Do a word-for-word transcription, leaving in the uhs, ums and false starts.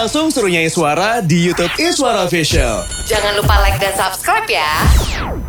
langsung suruh nyanyi suara di YouTube Iswara Official. Jangan lupa like dan subscribe ya.